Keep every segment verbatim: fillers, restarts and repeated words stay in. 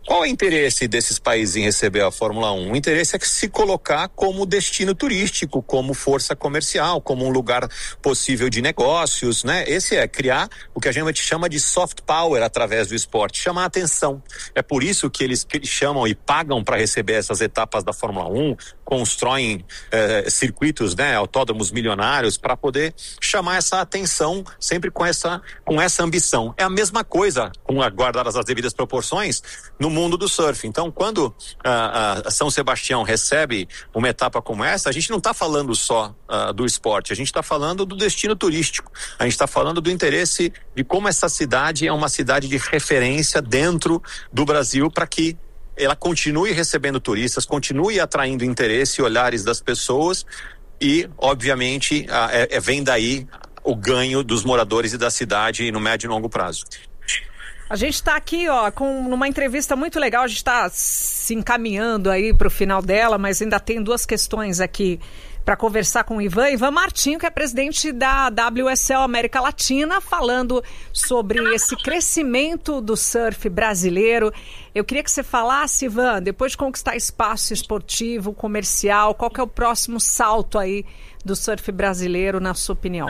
Qual é o interesse desses países em receber a Fórmula um? O interesse é que se colocar como destino turístico, como força comercial, como um lugar possível de negócios, né? Esse é criar o que a gente chama de soft power através do esporte, chamar a atenção. É por isso que eles, que eles chamam e pagam para receber essas etapas da Fórmula um, constroem eh, circuitos, né, autódromos milionários para poder chamar essa atenção, sempre com essa, com essa ambição. É a mesma coisa, com a, guardadas as devidas proporções, no mundo do surf. Então, quando a, a São Sebastião recebe uma etapa como essa, a gente não está falando só uh, do esporte, a gente está falando do destino turístico, a gente está falando do interesse de como essa cidade é uma cidade de referência dentro do Brasil para que ela continue recebendo turistas, continue atraindo interesse e olhares das pessoas e, obviamente, a, é, é, vem daí o ganho dos moradores e da cidade no médio e longo prazo. A gente está aqui, ó, com uma entrevista muito legal, a gente está se encaminhando aí para o final dela, mas ainda tem duas questões aqui para conversar com o Ivan. Ivan Martinho, que é presidente da W S L América Latina, falando sobre esse crescimento do surf brasileiro. Eu queria que você falasse, Ivan, depois de conquistar espaço esportivo, comercial, qual que é o próximo salto aí do surf brasileiro, na sua opinião?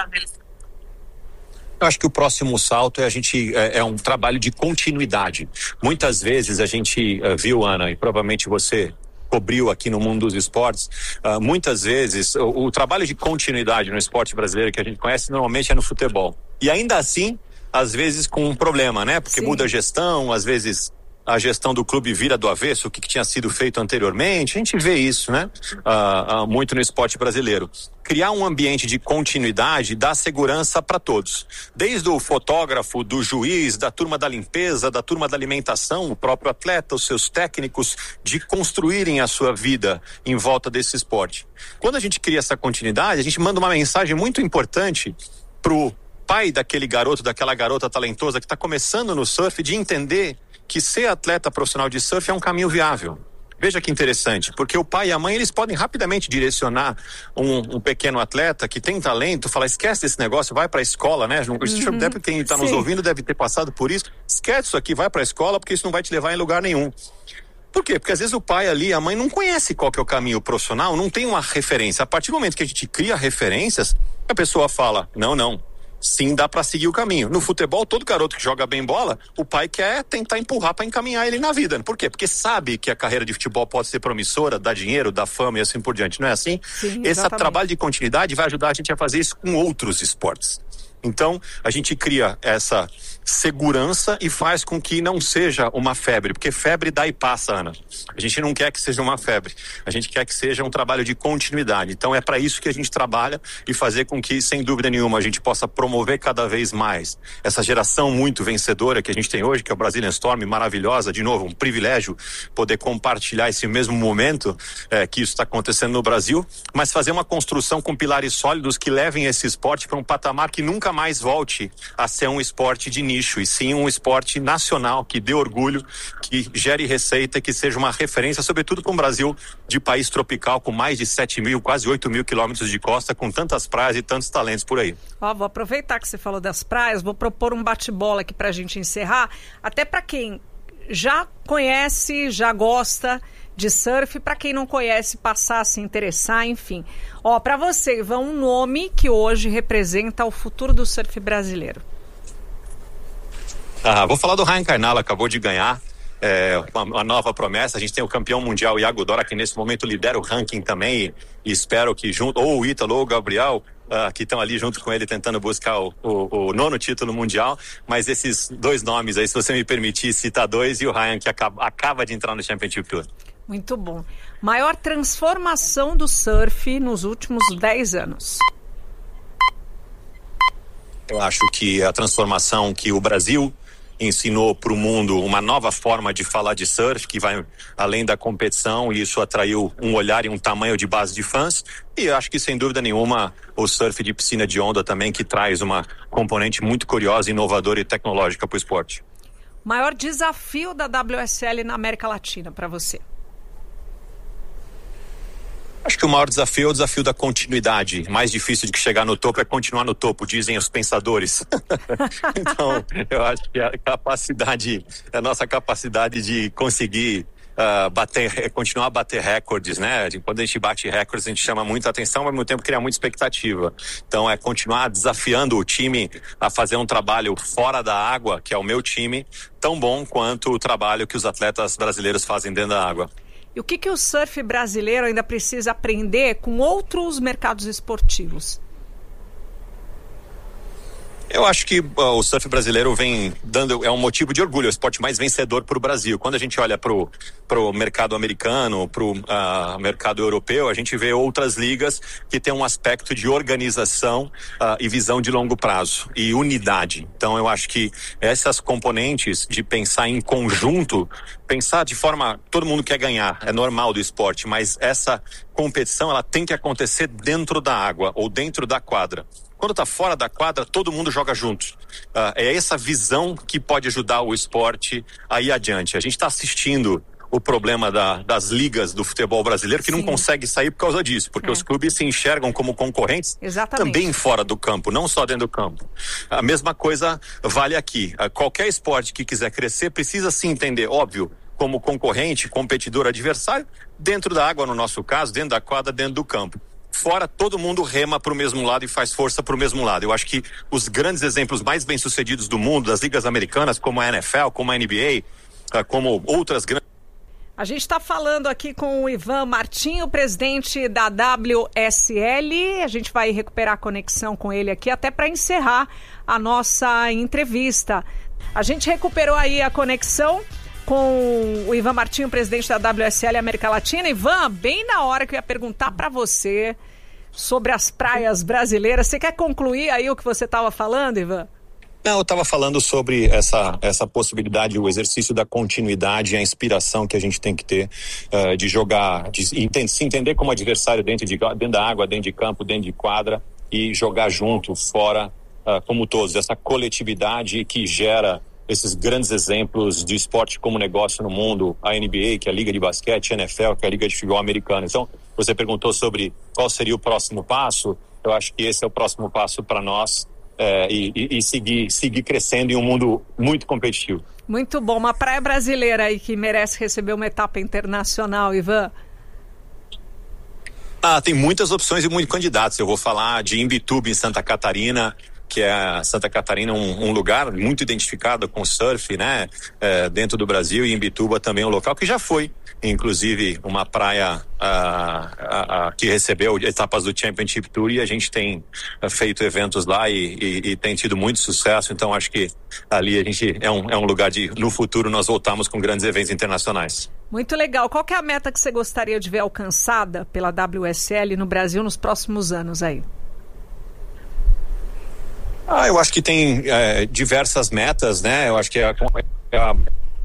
Eu acho que o próximo salto é a gente é, é um trabalho de continuidade. Muitas vezes a gente uh, viu, Ana, e provavelmente você cobriu aqui no mundo dos esportes, uh, muitas vezes o, o trabalho de continuidade no esporte brasileiro que a gente conhece normalmente é no futebol. E ainda assim, às vezes com um problema, né? Porque Sim. muda a gestão, às vezes a gestão do clube vira do avesso, o que, que tinha sido feito anteriormente. A gente vê isso, né? Uh, uh, muito no esporte brasileiro. Criar um ambiente de continuidade dá segurança para todos. Desde o fotógrafo, do juiz, da turma da limpeza, da turma da alimentação, o próprio atleta, os seus técnicos, de construírem a sua vida em volta desse esporte. Quando a gente cria essa continuidade, a gente manda uma mensagem muito importante pro pai daquele garoto, daquela garota talentosa que está começando no surf, de entender que ser atleta profissional de surf é um caminho viável. Veja que interessante, porque o pai e a mãe, eles podem rapidamente direcionar um, um pequeno atleta que tem talento, falar, esquece esse negócio, vai pra escola, né? Uhum. Deve, quem está nos ouvindo deve ter passado por isso. Esquece isso aqui, vai pra escola, porque isso não vai te levar em lugar nenhum. Por quê? Porque às vezes o pai ali, a mãe não conhece qual que é o caminho profissional, não tem uma referência. A partir do momento que a gente cria referências, a pessoa fala, não, não. Sim, dá para seguir o caminho. No futebol, todo garoto que joga bem bola, o pai quer tentar empurrar para encaminhar ele na vida. Por quê? Porque sabe que a carreira de futebol pode ser promissora, dá dinheiro, dá fama e assim por diante. Não é assim? Sim, esse trabalho de continuidade vai ajudar a gente a fazer isso com outros esportes. Então, a gente cria essa segurança e faz com que não seja uma febre, porque febre dá e passa, Ana. A gente não quer que seja uma febre, a gente quer que seja um trabalho de continuidade. Então é para isso que a gente trabalha e fazer com que, sem dúvida nenhuma, a gente possa promover cada vez mais essa geração muito vencedora que a gente tem hoje, que é o Brazilian Storm, maravilhosa, de novo, um privilégio poder compartilhar esse mesmo momento é, que isso está acontecendo no Brasil, mas fazer uma construção com pilares sólidos que levem esse esporte para um patamar que nunca mais volte a ser um esporte de nicho, e sim um esporte nacional, que dê orgulho, que gere receita, que seja uma referência, sobretudo para um Brasil de país tropical, com mais de sete mil, quase oito mil quilômetros de costa, com tantas praias e tantos talentos por aí. Ó, vou aproveitar que você falou das praias, vou propor um bate-bola aqui pra gente encerrar, até para quem já conhece, já gosta de surf, para quem não conhece, passar a se interessar, enfim. Ó, para você, Ivan, um nome que hoje representa o futuro do surf brasileiro. Ah, vou falar do Ryan Karnal, acabou de ganhar é, uma, uma nova promessa. A gente tem o campeão mundial Iago Dora, que nesse momento lidera o ranking também, e, e espero que junto, ou o Ítalo ou o Gabriel, Uh, que estão ali junto com ele tentando buscar o, o, o nono título mundial, mas esses dois nomes aí, se você me permitir citar dois, e o Ryan, que acaba, acaba de entrar no Championship Tour. Muito bom. Maior transformação do surf nos últimos dez anos? Eu acho que a transformação que o Brasil ensinou para o mundo, uma nova forma de falar de surf, que vai além da competição, e isso atraiu um olhar e um tamanho de base de fãs, e acho que sem dúvida nenhuma o surf de piscina de onda também, que traz uma componente muito curiosa, inovadora e tecnológica para o esporte. Maior desafio da W S L na América Latina para você? Acho que o maior desafio é o desafio da continuidade. Mais difícil do que chegar no topo é continuar no topo, dizem os pensadores. Então, eu acho que a capacidade, a nossa capacidade de conseguir uh, bater, continuar a bater recordes, né? Quando a gente bate recordes, a gente chama muita atenção, mas ao mesmo tempo cria muita expectativa. Então, é continuar desafiando o time a fazer um trabalho fora da água, que é o meu time, tão bom quanto o trabalho que os atletas brasileiros fazem dentro da água. E o que, que o surf brasileiro ainda precisa aprender com outros mercados esportivos? Eu acho que uh, o surf brasileiro vem dando, é um motivo de orgulho, é o esporte mais vencedor para o Brasil. Quando a gente olha para o mercado americano, para o uh, mercado europeu, a gente vê outras ligas que têm um aspecto de organização uh, e visão de longo prazo e unidade. Então eu acho que essas componentes de pensar em conjunto, pensar de forma, todo mundo quer ganhar, é normal do esporte, mas essa competição ela tem que acontecer dentro da água ou dentro da quadra. Quando está fora da quadra, todo mundo joga junto. Uh, é essa visão que pode ajudar o esporte a ir adiante. A gente está assistindo o problema da, das ligas do futebol brasileiro que Sim. não consegue sair por causa disso, porque é. os clubes se enxergam como concorrentes Exatamente. também fora do campo, não só dentro do campo. A mesma coisa vale aqui. Uh, qualquer esporte que quiser crescer precisa se entender, óbvio, como concorrente, competidor, adversário, dentro da água, no nosso caso, dentro da quadra, dentro do campo. Fora, todo mundo rema para o mesmo lado e faz força para o mesmo lado. Eu acho que os grandes exemplos mais bem-sucedidos do mundo, das ligas americanas, como a N F L, como a N B A, como outras grandes... A gente está falando aqui com o Ivan Martinho, presidente da W S L. A gente vai recuperar a conexão com ele aqui até para encerrar a nossa entrevista. A gente recuperou aí a conexão com o Ivan Martinho, presidente da W S L América Latina. Ivan, bem na hora que eu ia perguntar para você sobre as praias brasileiras. Você quer concluir aí o que você estava falando, Ivan? Não, eu estava falando sobre essa, essa possibilidade, o exercício da continuidade, a inspiração que a gente tem que ter uh, de jogar, de ent- se entender como adversário dentro, de, dentro da água, dentro de campo, dentro de quadra e jogar junto, fora, uh, como todos. Essa coletividade que gera esses grandes exemplos de esporte como negócio no mundo, a N B A, que é a Liga de Basquete, a N F L, que é a Liga de Futebol Americana. Então, você perguntou sobre qual seria o próximo passo. Eu acho que esse é o próximo passo para nós é, e, e, e seguir, seguir crescendo em um mundo muito competitivo. Muito bom. Uma praia brasileira aí que merece receber uma etapa internacional, Ivan. Ah, tem muitas opções e muitos candidatos. Eu vou falar de Imbituba, em Santa Catarina, que é Santa Catarina, um, um lugar muito identificado com surf, né, é, dentro do Brasil, e Imbituba também é um local que já foi, inclusive, uma praia ah, ah, ah, que recebeu etapas do Championship Tour, e a gente tem ah, feito eventos lá e, e, e tem tido muito sucesso. Então acho que ali a gente é um, é um lugar de, no futuro, nós voltamos com grandes eventos internacionais. Muito legal. Qual que é a meta que você gostaria de ver alcançada pela W S L no Brasil nos próximos anos aí? Ah, eu acho que tem é, diversas metas, né? Eu acho que é a, é a,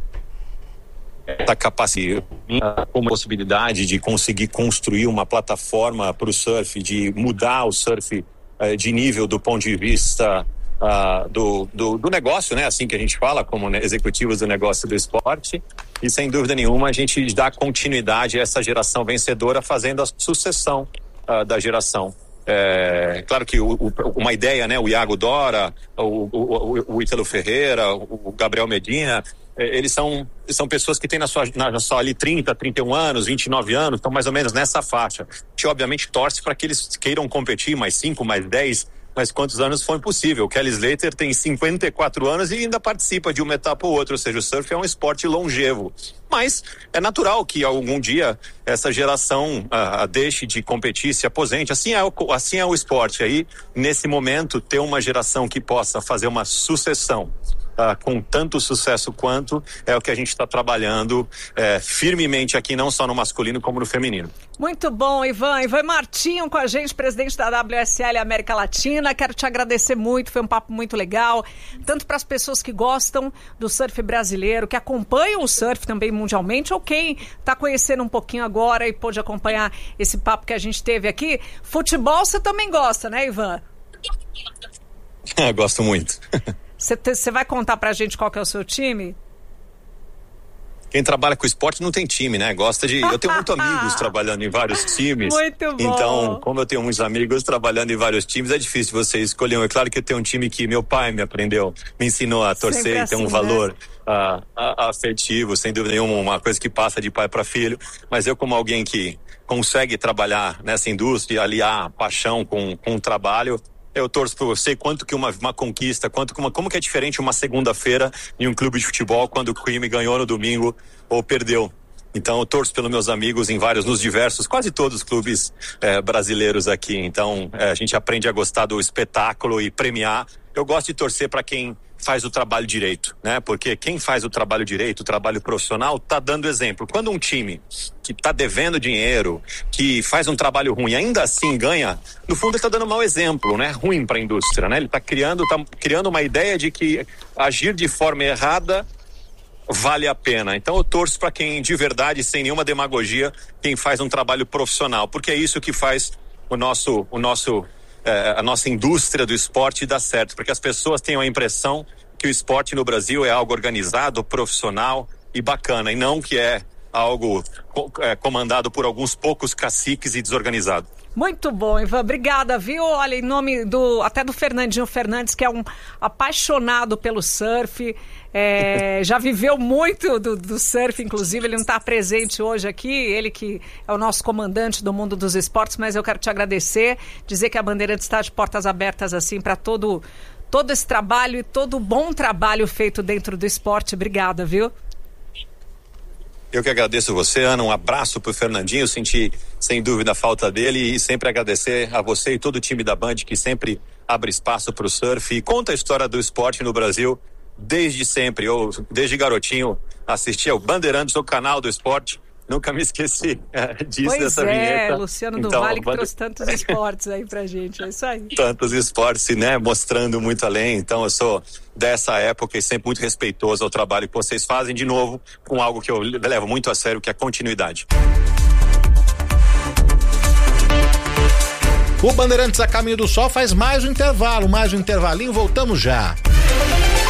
a capacidade, a possibilidade de conseguir construir uma plataforma para o surf, de mudar o surf é, de nível do ponto de vista uh, do, do, do negócio, né? Assim que a gente fala, como né, executivos do negócio do esporte. E sem dúvida nenhuma a gente dá continuidade a essa geração vencedora, fazendo a sucessão uh, da geração. É, claro que o, o, uma ideia, né? O Iago Dora, o, o, o Ítalo Ferreira, o Gabriel Medina, eles são, são pessoas que têm na sua, na, na sua ali trinta, trinta e um anos, vinte e nove anos, estão mais ou menos nessa faixa. A gente obviamente torce para que eles queiram competir mais cinco, mais dez, mas quantos anos for possível. O Kelly Slater tem cinquenta e quatro anos e ainda participa de uma etapa ou outra, ou seja, o surf é um esporte longevo. Mas é natural que algum dia essa geração ah, deixe de competir, se aposente. Assim é, o, assim é o esporte. Aí, nesse momento, ter uma geração que possa fazer uma sucessão ah, com tanto sucesso quanto é o que a gente está trabalhando eh, firmemente aqui, não só no masculino como no feminino. Muito bom, Ivan. Ivan Martinho com a gente, presidente da W S L América Latina. Quero te agradecer muito, foi um papo muito legal, tanto para as pessoas que gostam do surf brasileiro, que acompanham o surf também mundialmente, ou quem está conhecendo um pouquinho agora e pôde acompanhar esse papo que a gente teve aqui. Futebol você também gosta, né, Ivan? Gosto muito. Você vai contar pra gente qual que é o seu time? quem trabalha com esporte não tem time, né? Gosta de... Eu tenho muitos amigos trabalhando em vários times. Muito bom. Então, como eu tenho muitos amigos trabalhando em vários times, é difícil você escolher um. É claro que eu tenho um time que meu pai me aprendeu, me ensinou a torcer e assim, tem um valor né? uh, uh, afetivo, sem dúvida nenhuma, uma coisa que passa de pai para filho. Mas eu, como alguém que consegue trabalhar nessa indústria, aliar paixão com, com o trabalho, eu torço por você, quanto que uma, uma conquista, quanto que uma, como que é diferente uma segunda-feira em um clube de futebol quando o time ganhou no domingo ou perdeu. Então eu torço pelos meus amigos em vários, nos diversos, quase todos os clubes eh, brasileiros aqui. Então eh, a gente aprende a gostar do espetáculo e premiar. Eu gosto de torcer para quem faz o trabalho direito, né? Porque quem faz o trabalho direito, o trabalho profissional, tá dando exemplo. Quando um time que tá devendo dinheiro, que faz um trabalho ruim, ainda assim ganha, no fundo ele tá dando mau exemplo, né? Ruim para a indústria, né? Ele tá criando, tá criando uma ideia de que agir de forma errada vale a pena. Então eu torço para quem de verdade, sem nenhuma demagogia, quem faz um trabalho profissional, porque é isso que faz o nosso, o nosso É, a nossa indústria do esporte dá certo, porque as pessoas tenham a impressão que o esporte no Brasil é algo organizado, profissional e bacana, e não que é algo é, comandado por alguns poucos caciques e desorganizado. Muito bom, Ivan, obrigada, viu? Olha, em nome do, até do Fernandinho Fernandes, que é um apaixonado pelo surf, é, já viveu muito do, do surf, inclusive, ele não está presente hoje aqui, ele que é o nosso comandante do mundo dos esportes, mas eu quero te agradecer, dizer que a Bandeirantes está de portas abertas assim para todo, todo esse trabalho e todo o bom trabalho feito dentro do esporte. Obrigada, viu? Eu que agradeço você, Ana, um abraço pro Fernandinho, senti sem dúvida a falta dele e sempre agradecer a você e todo o time da Band que sempre abre espaço pro surf e conta a história do esporte no Brasil desde sempre. Eu, desde garotinho, assisti ao Bandeirantes, o canal do esporte, nunca me esqueci é, disso, pois dessa é, vinheta. Luciano então, do Vale que Bande... trouxe tantos esportes aí pra gente, é isso aí. Tantos esportes, né, mostrando muito além, então eu sou dessa época e sempre muito respeitoso ao trabalho que vocês fazem, de novo, com algo que eu levo muito a sério, que é a continuidade. O Bandeirantes a Caminho do Sol faz mais um intervalo, mais um intervalinho, voltamos já.